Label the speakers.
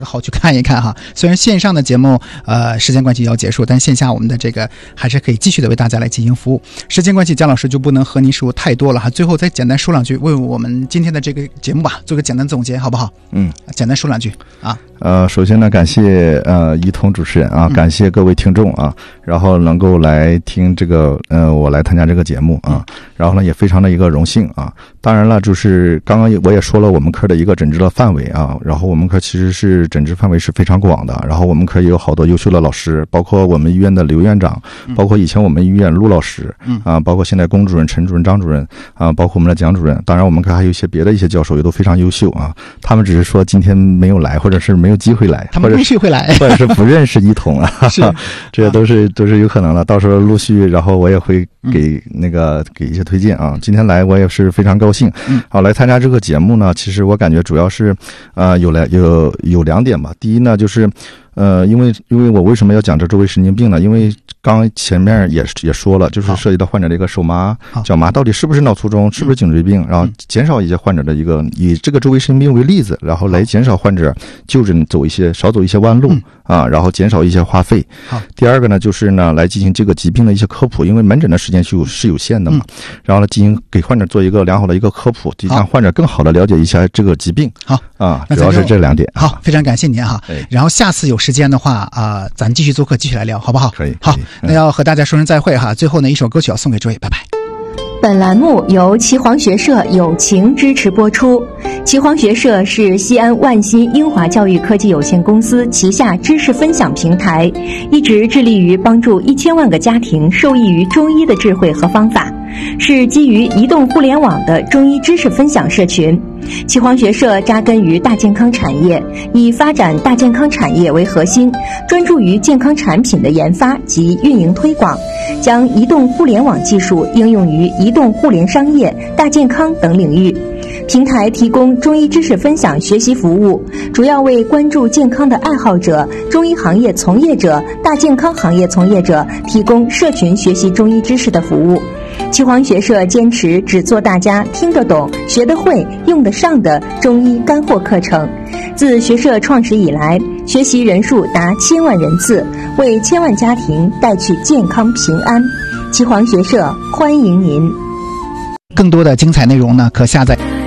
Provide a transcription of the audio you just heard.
Speaker 1: 好去看一看哈。虽然线上的节目时间关系要结束，但线下我们的这个还是可以继续的为大家来进行服务。时间关系，姜老师就不能和您说太多了哈。最后再简单说两句，为我们今天的这个节目吧做个简单总结，好不好？简单说两句啊。
Speaker 2: 首先呢，感谢一通主持人啊，感谢各位听众啊，然后能够来听这个我来参加这个节目啊，然后呢也非常的一个荣幸啊。当然了，就是刚刚我也说了我们科的一个诊治的范围啊，然后我们科其实是诊治范围是非常广的，然后我们科也有好多优秀的老师，包括我们医院的刘院长，包括以前我们医院陆老师包括现在龚主任、陈主任、张主任包括我们的蒋主任，当然我们科还有一些别的一些教授也都非常优秀啊。他们只是说今天没有来，或者是没有机会来，
Speaker 1: 他们陆续会来，
Speaker 2: 或者是不认识一通啊，这都是有可能的。到时候陆续，然后我也会给一些推荐啊。今天来我也是非常高兴，好来参加这个节目呢。其实我感觉主要是有两点吧。第一呢，就是因为我为什么要讲这周围神经病呢？因为刚前面也说了，就是涉及到患者的一个手麻、脚麻到底是不是脑卒中，是不是颈椎病，然后减少一些患者的一个以这个周围神经病为例子，然后来减少患者就诊少走一些弯路然后减少一些花费。第二个呢，就是呢来进行这个疾病的一些科普，因为门诊的时间是有限的嘛，然后呢进行给患者做一个良好的一个科普，让患者更好的了解一下这个疾病。主要是这两点。
Speaker 1: 好，非常感谢您哈。然后下次有时间的话咱继续做客，继续来聊，好不好？
Speaker 2: 可以。
Speaker 1: 好，那要和大家说声再会哈。最后呢，一首歌曲要送给诸位，拜拜。
Speaker 3: 本栏目由岐黄学社友情支持播出。岐黄学社是西安万新英华教育科技有限公司旗下知识分享平台，一直致力于帮助1000万个家庭受益于中医的智慧和方法，是基于移动互联网的中医知识分享社群。岐黄学社扎根于大健康产业，以发展大健康产业为核心，专注于健康产品的研发及运营推广，将移动互联网技术应用于移动互联商业、大健康等领域。平台提供中医知识分享学习服务，主要为关注健康的爱好者、中医行业从业者、大健康行业从业者提供社群学习中医知识的服务。岐黄学社坚持只做大家听得懂、学得会、用得上的中医干货课程。自学社创始以来，学习人数达1000万人次，为1000万家庭带去健康平安。岐黄学社欢迎您。
Speaker 1: 更多的精彩内容呢，可下载